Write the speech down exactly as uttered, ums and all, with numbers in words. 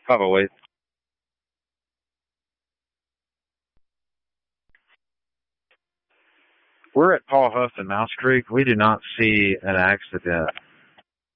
five oh eight. We're at Paul Huff and Mouse Creek. We do not see an accident